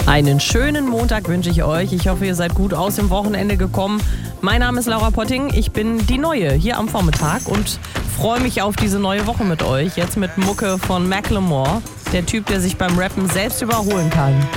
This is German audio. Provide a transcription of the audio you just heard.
Einen schönen Montag wünsche ich euch. Ich hoffe, ihr seid gut aus dem Wochenende gekommen. Mein Name ist Laura Potting. Ich bin die Neue hier am Vormittag und freue mich auf diese neue Woche mit euch. Jetzt mit Mucke von Macklemore. Der Typ, der sich beim Rappen selbst überholen kann.